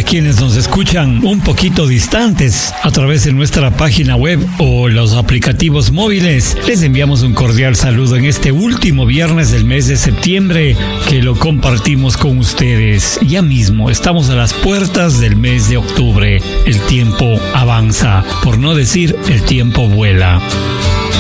quienes nos escuchan un poquito distantes a través de nuestra página web o los aplicativos móviles, les enviamos un cordial saludo en este último viernes del mes de septiembre que lo compartimos con ustedes. Ya mismo estamos a las puertas del mes de octubre. El tiempo avanza, por no decir el tiempo vuela.